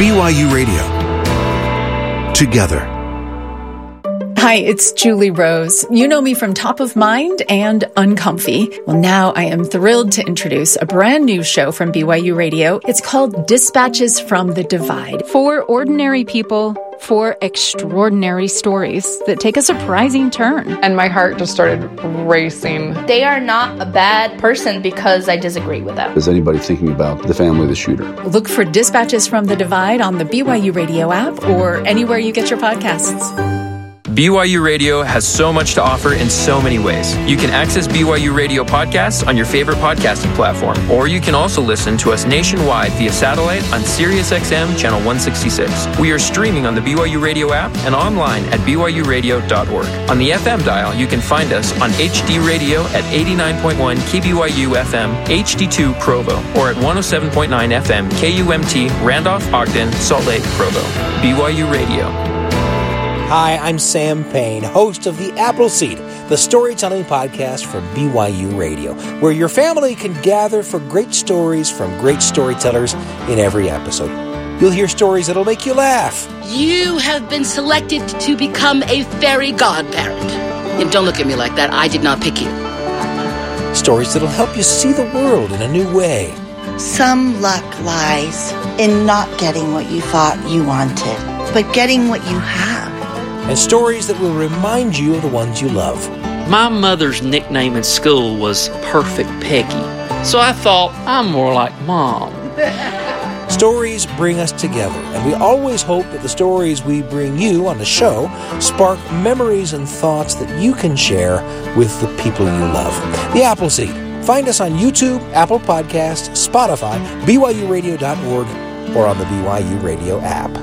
BYU Radio. Together. Hi, it's Julie Rose. You know me from Top of Mind and Uncomfy. Well, now I am thrilled to introduce a brand new show from BYU Radio. It's called Dispatches from the Divide. For ordinary people, for extraordinary stories that take a surprising turn. And my heart just started racing. They are not a bad person because I disagree with them. Is anybody thinking about the family of the shooter? Look for Dispatches from the Divide on the BYU Radio app or anywhere you get your podcasts. BYU Radio has so much to offer in so many ways. You can access BYU Radio podcasts on your favorite podcasting platform, or you can also listen to us nationwide via satellite on SiriusXM Channel 166. We are streaming on the BYU Radio app and online at byuradio.org. On the FM dial, you can find us on HD Radio at 89.1 KBYU FM, HD2 Provo, or at 107.9 FM KUMT Randolph, Ogden, Salt Lake, Provo. BYU Radio. Hi, I'm Sam Payne, host of The Appleseed, the storytelling podcast from BYU Radio, where your family can gather for great stories from great storytellers in every episode. You'll hear stories that'll make you laugh. You have been selected to become a fairy godparent. And don't look at me like that. I did not pick you. Stories that'll help you see the world in a new way. Some luck lies in not getting what you thought you wanted, but getting what you have. And stories that will remind you of the ones you love. My mother's nickname in school was Perfect Peggy, so I thought I'm more like Mom. Stories bring us together, and we always hope that the stories we bring you on the show spark memories and thoughts that you can share with the people you love. The Appleseed. Find us on YouTube, Apple Podcasts, Spotify, BYURadio.org, or on the BYU Radio app.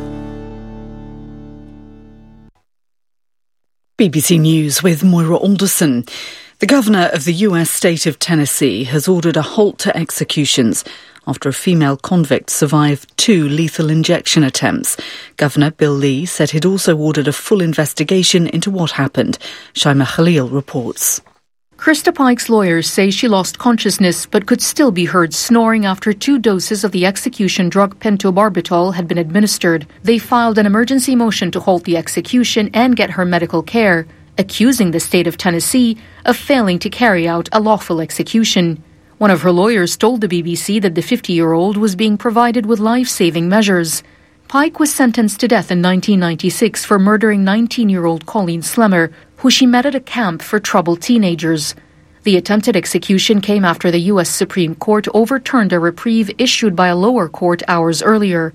BBC News with Moira Alderson. The governor of the US state of Tennessee has ordered a halt to executions after a female convict survived 2 lethal injection attempts. Governor Bill Lee said he'd also ordered a full investigation into what happened. Shaima Khalil reports. Krista Pike's lawyers say she lost consciousness but could still be heard snoring after 2 doses of the execution drug pentobarbital had been administered. They filed an emergency motion to halt the execution and get her medical care, accusing the state of Tennessee of failing to carry out a lawful execution. One of her lawyers told the BBC that the 50-year-old was being provided with life-saving measures. Pike was sentenced to death in 1996 for murdering 19-year-old Colleen Slemmer, who she met at a camp for troubled teenagers. The attempted execution came after the U.S. Supreme Court overturned a reprieve issued by a lower court hours earlier.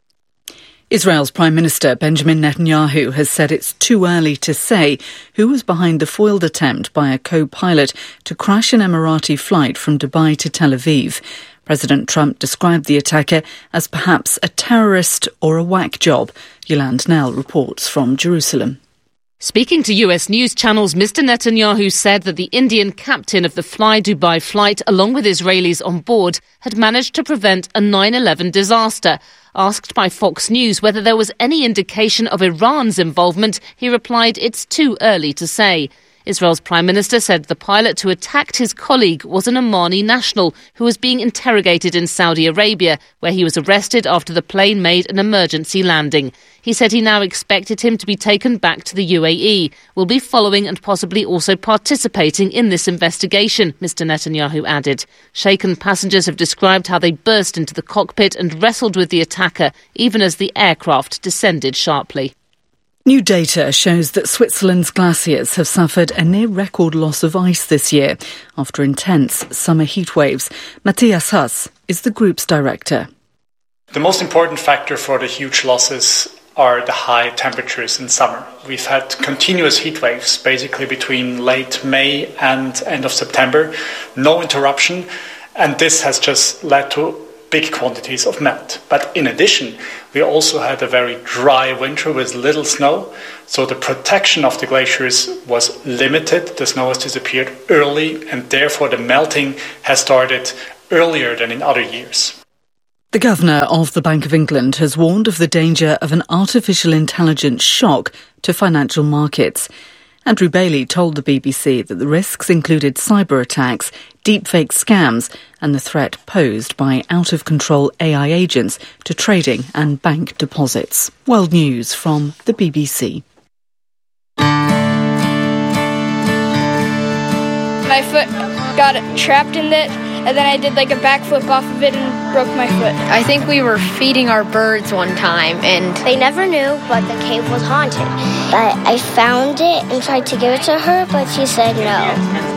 Israel's Prime Minister Benjamin Netanyahu has said it's too early to say who was behind the foiled attempt by a co-pilot to crash an Emirati flight from Dubai to Tel Aviv. President Trump described the attacker as perhaps a terrorist or a whack job. Yolande Nell reports from Jerusalem. Speaking to US news channels, Mr. Netanyahu said that the Indian captain of the Fly Dubai flight, along with Israelis on board, had managed to prevent a 9/11 disaster. Asked by Fox News whether there was any indication of Iran's involvement, he replied, "It's too early to say." Israel's Prime Minister said the pilot who attacked his colleague was an Omani national who was being interrogated in Saudi Arabia, where he was arrested after the plane made an emergency landing. He said he now expected him to be taken back to the UAE, will be following and possibly also participating in this investigation, Mr. Netanyahu added. Shaken passengers have described how they burst into the cockpit and wrestled with the attacker, even as the aircraft descended sharply. New data shows that Switzerland's glaciers have suffered a near-record loss of ice this year after intense summer heatwaves. Matthias Huss is the group's director. The most important factor for the huge losses are the high temperatures in summer. We've had continuous heat waves, basically between late May and end of September, no interruption, and this has just led to big quantities of melt. But in addition, we also had a very dry winter with little snow, so the protection of the glaciers was limited. The snow has disappeared early, and therefore the melting has started earlier than in other years. The Governor of the Bank of England has warned of the danger of an artificial intelligence shock to financial markets. Andrew Bailey told the BBC that the risks included cyber attacks, deepfake scams and the threat posed by out-of-control AI agents to trading and bank deposits. World News from the BBC. My foot got trapped in it, and then I did like a backflip off of it and broke my foot. I think we were feeding our birds one time, and they never knew, but the cave was haunted. But I found it and tried to give it to her, but she said no.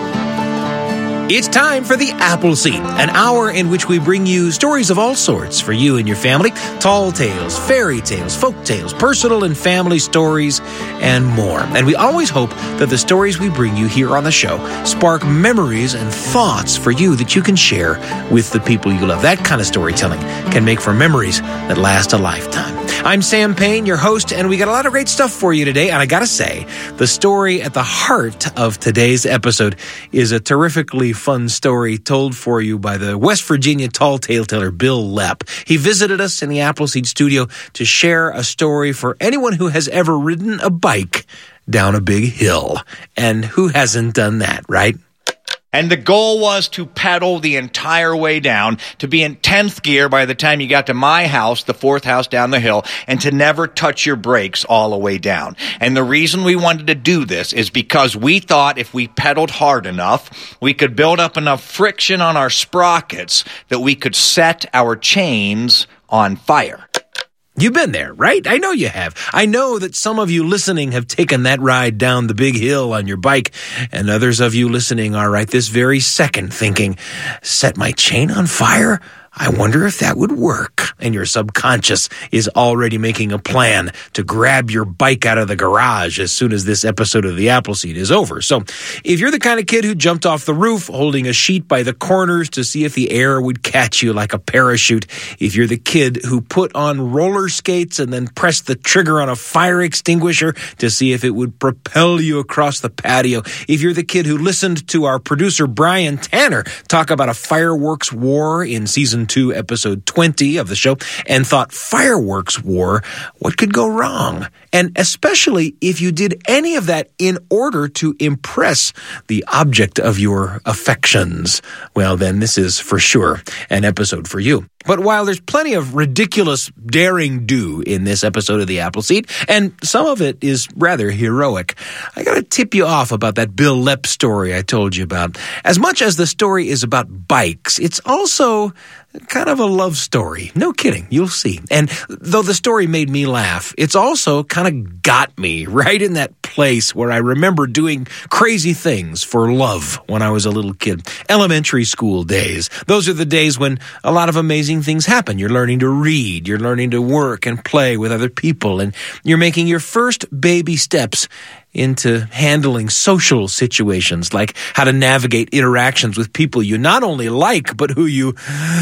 It's time for the Apple Seat, an hour in which we bring you stories of all sorts for you and your family. Tall tales, fairy tales, folk tales, personal and family stories, and more. And we always hope that the stories we bring you here on the show spark memories and thoughts for you that you can share with the people you love. That kind of storytelling can make for memories that last a lifetime. I'm Sam Payne, your host, and we got a lot of great stuff for you today. And I gotta say, the story at the heart of today's episode is a terrifically fun story told for you by the West Virginia tall tale teller Bill Lepp. He visited us in the Appleseed studio to share a story for anyone who has ever ridden a bike down a big hill. And who hasn't done that, right? And the goal was to pedal the entire way down, to be in 10th gear by the time you got to my house, the 4th house down the hill, and to never touch your brakes all the way down. And the reason we wanted to do this is because we thought if we pedaled hard enough, we could build up enough friction on our sprockets that we could set our chains on fire. You've been there, right? I know you have. I know that some of you listening have taken that ride down the big hill on your bike, and others of you listening are right this very second thinking, set my chain on fire? I wonder if that would work. And your subconscious is already making a plan to grab your bike out of the garage as soon as this episode of the Appleseed is over. So if you're the kind of kid who jumped off the roof holding a sheet by the corners to see if the air would catch you like a parachute, if you're the kid who put on roller skates and then pressed the trigger on a fire extinguisher to see if it would propel you across the patio, if you're the kid who listened to our producer Brian Tanner talk about a fireworks war in season 2, episode 20 of the show, and thought, fireworks war, what could go wrong? And especially if you did any of that in order to impress the object of your affections, well, then this is for sure an episode for you. But while there's plenty of ridiculous daring do in this episode of the Appleseed, and some of it is rather heroic, I gotta tip you off about that Bill Lepp story I told you about. As much as the story is about bikes, it's also kind of a love story. No kidding, you'll see. And though the story made me laugh, it's also kind of got me right in that place where I remember doing crazy things for love when I was a little kid. Elementary school days. Those are the days when a lot of amazing things happen. You're learning to read, you're learning to work and play with other people, and you're making your first baby steps into handling social situations, like how to navigate interactions with people you not only like, but who you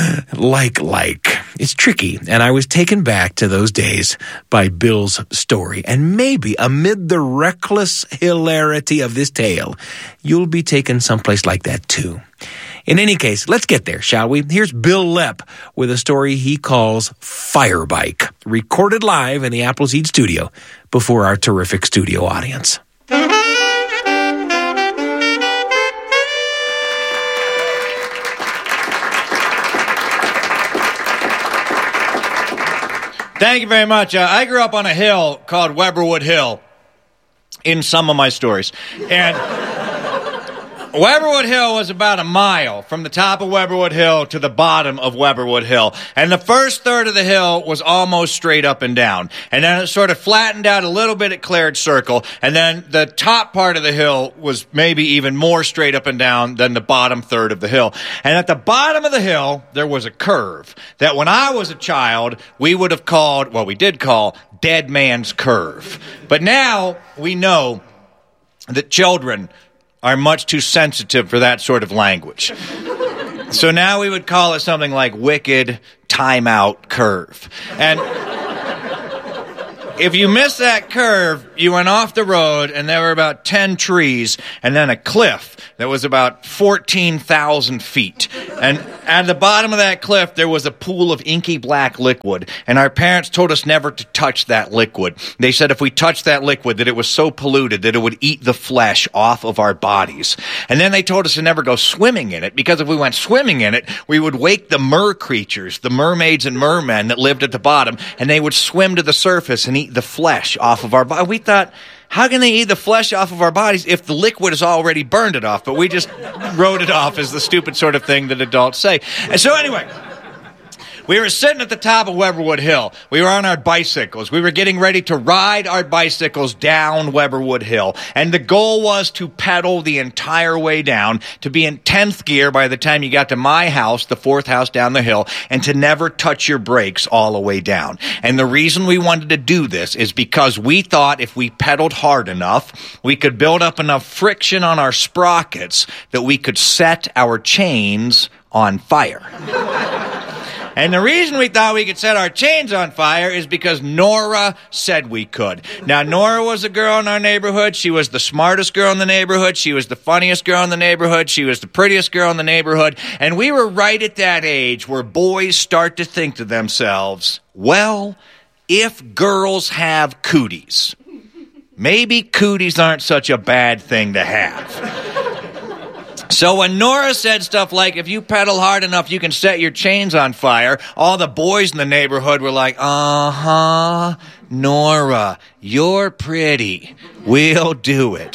like. It's tricky, and I was taken back to those days by Bill's story. And maybe amid the reckless hilarity of this tale, you'll be taken someplace like that too. In any case, let's get there, shall we? Here's Bill Lepp with a story he calls Firebike, recorded live in the Appleseed studio before our terrific studio audience. Thank you very much. I grew up on a hill called Weberwood Hill in some of my stories. And Weberwood Hill was about a mile from the top of Weberwood Hill to the bottom of Weberwood Hill. And the first third of the hill was almost straight up and down. And then it sort of flattened out a little bit at Claird Circle. And then the top part of the hill was maybe even more straight up and down than the bottom third of the hill. And at the bottom of the hill, there was a curve that when I was a child, we would have called, well, we did call Dead Man's Curve. But now we know that children are much too sensitive for that sort of language. So now we would call it something like Wicked Timeout Curve. And if you missed that curve, you went off the road, and there were about 10 trees, and then a cliff that was about 14,000 feet. And at the bottom of that cliff, there was a pool of inky black liquid, and our parents told us never to touch that liquid. They said if we touched that liquid, that it was so polluted that it would eat the flesh off of our bodies. And then they told us to never go swimming in it, because if we went swimming in it, we would wake the mer creatures, the mermaids and mermen that lived at the bottom, and they would swim to the surface and eat the flesh off of our body. We thought, how can they eat the flesh off of our bodies if the liquid has already burned it off? But we just wrote it off as the stupid sort of thing that adults say. And so anyway, we were sitting at the top of Weberwood Hill. We were on our bicycles. We were getting ready to ride our bicycles down Weberwood Hill. And the goal was to pedal the entire way down, to be in 10th gear by the time you got to my house, the 4th house down the hill, and to never touch your brakes all the way down. And the reason we wanted to do this is because we thought if we pedaled hard enough, we could build up enough friction on our sprockets that we could set our chains on fire. And the reason we thought we could set our chains on fire is because Nora said we could. Now, Nora was a girl in our neighborhood. She was the smartest girl in the neighborhood. She was the funniest girl in the neighborhood. She was the prettiest girl in the neighborhood. And we were right at that age where boys start to think to themselves, well, if girls have cooties, maybe cooties aren't such a bad thing to have. So when Nora said stuff like, if you pedal hard enough, you can set your chains on fire, all the boys in the neighborhood were like, uh-huh, Nora, you're pretty. We'll do it.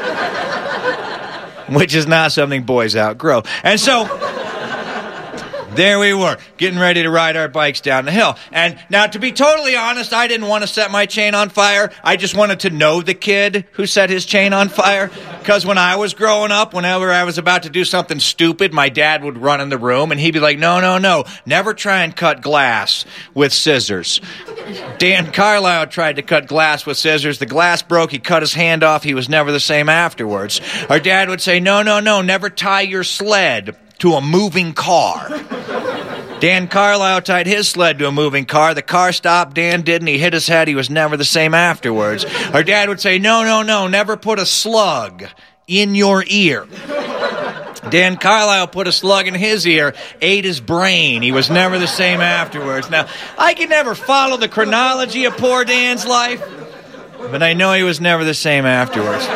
Which is not something boys outgrow. And so there we were, getting ready to ride our bikes down the hill. And now, to be totally honest, I didn't want to set my chain on fire. I just wanted to know the kid who set his chain on fire. Because when I was growing up, whenever I was about to do something stupid, my dad would run in the room and he'd be like, no, never try and cut glass with scissors. Dan Carlisle tried to cut glass with scissors. The glass broke. He cut his hand off. He was never the same afterwards. Our dad would say, no, never tie your sled to a moving car. Dan Carlisle tied his sled to a moving car. The car stopped. Dan didn't. He hit his head. He was never the same afterwards. Our dad would say, no, never put a slug in your ear. Dan Carlisle put a slug in his ear, ate his brain. He was never the same afterwards. Now, I can never follow the chronology of poor Dan's life, but I know he was never the same afterwards.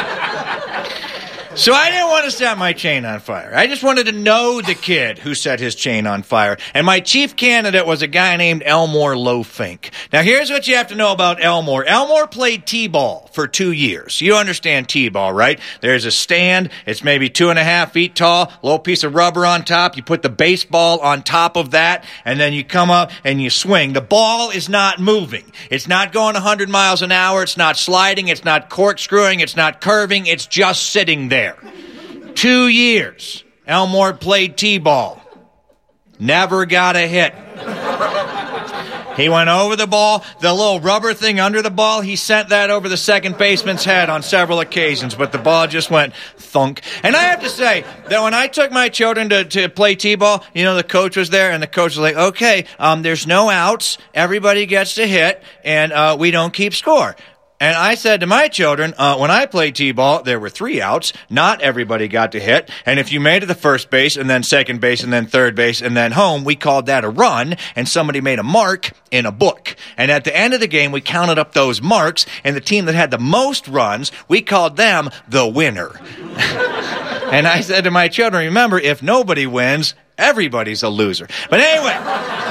So I didn't want to set my chain on fire. I just wanted to know the kid who set his chain on fire. And my chief candidate was a guy named Elmore Lofink. Now, here's what you have to know about Elmore. Elmore played t-ball for 2 years. You understand t-ball, right? There's a stand. It's maybe 2.5 feet tall, a little piece of rubber on top. You put the baseball on top of that, and then you come up and you swing. The ball is not moving. It's not going 100 miles an hour. It's not sliding. It's not corkscrewing. It's not curving. It's just sitting there. 2 years, Elmore played t-ball. Never got a hit. He went over the ball, the little rubber thing under the ball, he sent that over the second baseman's head on several occasions, but the ball just went thunk. And I have to say that when I took my children to play t-ball, the coach was there, and the coach was like, okay, there's no outs, everybody gets to hit, and we don't keep score. And I said to my children, when I played t-ball, there were 3 outs. Not everybody got to hit. And if you made it to first base and then second base and then third base and then home, we called that a run, and somebody made a mark in a book. And at the end of the game, we counted up those marks, and the team that had the most runs, we called them the winner. And I said to my children, remember, if nobody wins, everybody's a loser. But anyway,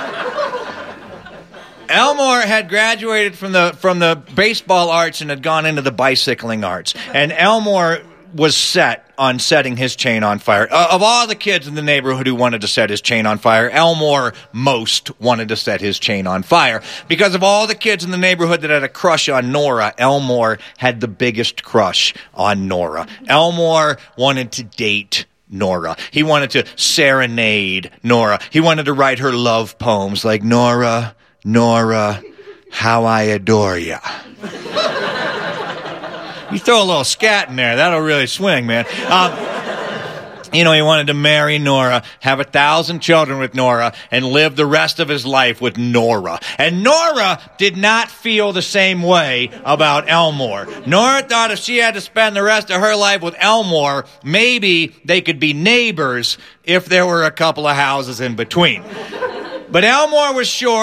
Elmore had graduated from the baseball arts and had gone into the bicycling arts. And Elmore was set on setting his chain on fire. Of all the kids in the neighborhood who wanted to set his chain on fire, Elmore most wanted to set his chain on fire. Because of all the kids in the neighborhood that had a crush on Nora, Elmore had the biggest crush on Nora. Elmore wanted to date Nora. He wanted to serenade Nora. He wanted to write her love poems like, Nora, how I adore ya. You throw a little scat in there, that'll really swing, man. he wanted to marry Nora, have 1,000 children with Nora, and live the rest of his life with Nora. And Nora did not feel the same way about Elmore. Nora thought if she had to spend the rest of her life with Elmore, maybe they could be neighbors if there were a couple of houses in between. But Elmore was sure